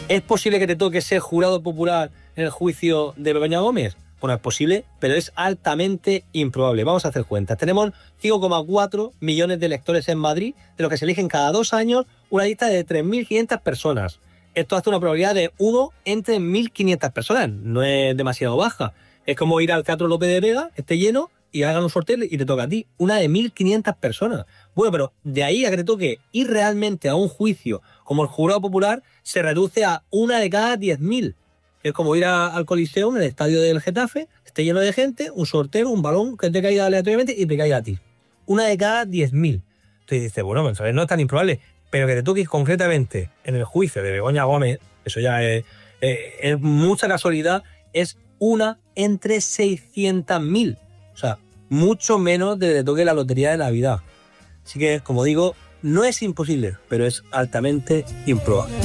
¿Es posible que te toque ser jurado popular en el juicio de Begoña Gómez? Bueno, es posible, pero es altamente improbable. Vamos a hacer cuentas. Tenemos 5,4 millones de electores en Madrid, de los que se eligen cada 2 años una lista de 3.500 personas. Esto hace una probabilidad de 1 entre 1.500 personas. No es demasiado baja. Es como ir al Teatro López de Vega, esté lleno, y hagan un sorteo y te toca a ti. Una de 1.500 personas. Bueno, pero de ahí a que te toque ir realmente a un juicio como el jurado popular, se reduce a 1 de cada 10.000. Es como ir al Coliseo, en el estadio del Getafe, esté lleno de gente, un sorteo, un balón que te caiga aleatoriamente y te caiga a ti. 1 de cada 10.000. Entonces dices, bueno, pues no es tan improbable, pero que te toques concretamente en el juicio de Begoña Gómez, eso ya es mucha casualidad, es 1 entre 600.000. O sea, mucho menos de que te toque la lotería de Navidad. Así que, como digo, no es imposible, pero es altamente improbable.